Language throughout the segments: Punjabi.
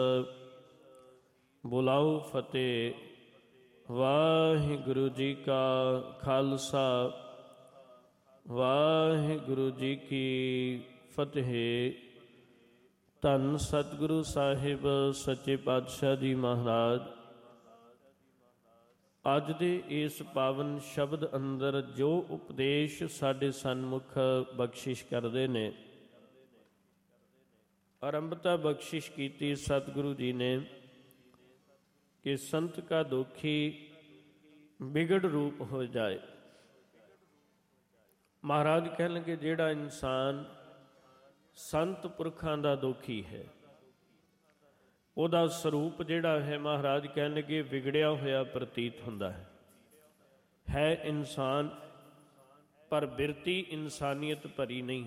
ਬੁਲਾਓ ਫਤਿਹ। ਵਾਹਿਗੁਰੂ ਜੀ ਕਾ ਖਾਲਸਾ ਵਾਹਿਗੁਰੂ ਜੀ ਕੀ ਫਤਿਹ। ਧੰਨ ਸਤਿਗੁਰੂ ਸਾਹਿਬ ਸੱਚੇ ਪਾਤਸ਼ਾਹ ਜੀ ਮਹਾਰਾਜ ਅੱਜ ਦੇ ਇਸ ਪਾਵਨ ਸ਼ਬਦ ਅੰਦਰ ਜੋ ਉਪਦੇਸ਼ ਸਾਡੇ ਸਨਮੁਖ ਬਖਸ਼ਿਸ਼ ਕਰਦੇ ਨੇ, ਆਰੰਭਤਾ ਬਖਸ਼ਿਸ਼ ਕੀਤੀ ਸਤਿਗੁਰੂ ਜੀ ਨੇ ਕਿ ਸੰਤ ਕਾ ਦੋਖੀ ਵਿਗੜ ਰੂਪ ਹੋ ਜਾਏ। ਮਹਾਰਾਜ ਕਹਿਣਗੇ ਜਿਹੜਾ ਇਨਸਾਨ ਸੰਤ ਪੁਰਖਾਂ ਦਾ ਦੋਖੀ ਹੈ, ਉਹਦਾ ਸਰੂਪ ਜਿਹੜਾ ਹੈ ਮਹਾਰਾਜ ਕਹਿਣਗੇ ਵਿਗੜਿਆ ਹੋਇਆ ਪ੍ਰਤੀਤ ਹੁੰਦਾ ਹੈ ਇਨਸਾਨ, ਪਰ ਬਿਰਤੀ ਇਨਸਾਨੀਅਤ ਭਰੀ ਨਹੀਂ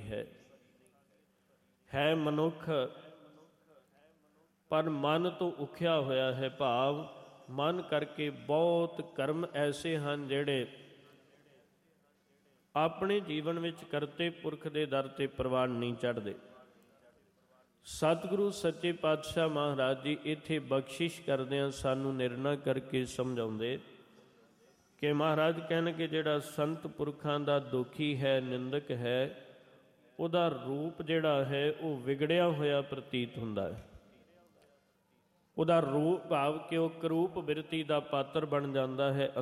ਹੈ ਮਨੁੱਖ, ਪਰ ਮਨ ਤੋਂ ਉਖਿਆ ਹੋਇਆ ਹੈ। ਭਾਵ ਮਨ ਕਰਕੇ ਬਹੁਤ ਕਰਮ ਐਸੇ ਹਨ ਜਿਹੜੇ ਆਪਣੇ ਜੀਵਨ ਵਿੱਚ ਕਰਤੇ ਪੁਰਖ ਦੇ ਦਰ ਤੇ ਪ੍ਰਵਾਨ ਨਹੀਂ ਚੜ੍ਹਦੇ। ਸਤਿਗੁਰੂ ਸੱਚੇ ਪਾਤਸ਼ਾਹ ਮਹਾਰਾਜ ਜੀ ਇੱਥੇ ਬਖਸ਼ਿਸ਼ ਕਰਦਿਆਂ ਸਾਨੂੰ ਨਿਰਣਾ ਕਰਕੇ ਸਮਝਾਉਂਦੇ ਕਿ ਮਹਾਰਾਜ ਕਹਿਣਗੇ ਜਿਹੜਾ ਸੰਤ ਪੁਰਖਾਂ ਦਾ ਦੋਖੀ ਹੈ, ਨਿੰਦਕ ਹੈ, ਉਹਦਾ ਰੂਪ ਜਿਹੜਾ ਹੈ ਉਹ ਵਿਗੜਿਆ ਹੋਇਆ ਪ੍ਰਤੀਤ ਹੁੰਦਾ ਹੈ। ਉਹਦਾ ਰੂਪ ਭਾਵ ਕਿ ਉਹ ਕਰੂਪ ਬਿਰਤੀ ਦਾ ਪਾਤਰ ਬਣ ਜਾਂਦਾ ਹੈ।